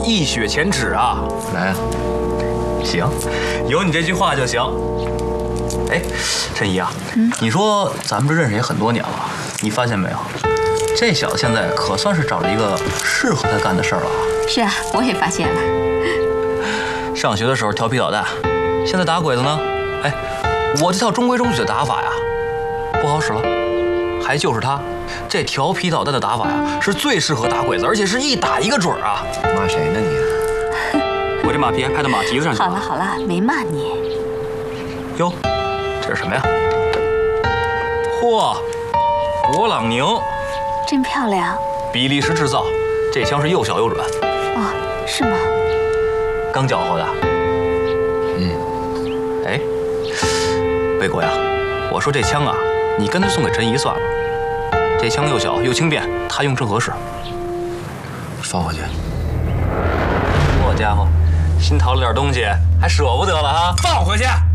一雪前耻啊！ 来啊， 行，有你这句话就行。哎，陈姨啊，你说咱们这认识也很多年了，你发现没有？这小子现在可算是找着一个适合他干的事儿了啊。 是啊，我也发现了。 上学的时候调皮捣蛋，现在打鬼子呢？哎，我这套中规中矩的打法呀，不好使了。还就是他，这调皮捣蛋的打法呀，是最适合打鬼子，而且是一打一个准儿啊！ 骂谁呢你？ 我这马屁还拍到马蹄子上去了。 好了好了，没骂你。 哟，这是什么呀？嚯，勃朗宁， 真漂亮。 比利时制造，这枪是又小又软。 哦，是吗？ 刚缴获的。哎，贝果呀，我说这枪啊，你干脆送给陈姨算了。这枪又小又轻便，她用正合适。 放回去。 好家伙，新淘了点东西，还舍不得了哈！ 放回去。